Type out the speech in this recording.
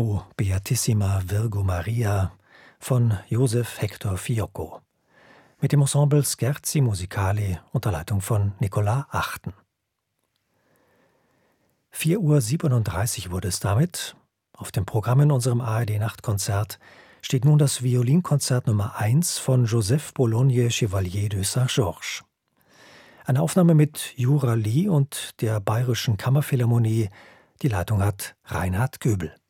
O Beatissima Virgo Maria von Josef Hector Fiocco mit dem Ensemble Scherzi Musicali unter Leitung von Nicolas Achten. 4:37 Uhr wurde es damit. Auf dem Programm in unserem ARD-Nachtkonzert steht nun das Violinkonzert Nummer 1 von Joseph Bologne Chevalier de Saint-Georges. Eine Aufnahme mit Jura Lee und der Bayerischen Kammerphilharmonie. Die Leitung hat Reinhard Göbel.